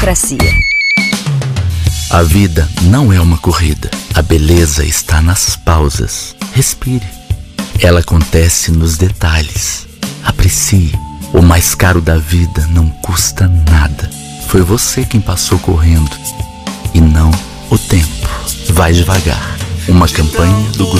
Democracia. A vida não é uma corrida. A beleza está nas pausas. Respire. Ela acontece nos detalhes. Aprecie. O mais caro da vida não custa nada. Foi você quem passou correndo e não o tempo. Vai devagar. Uma campanha do Grupo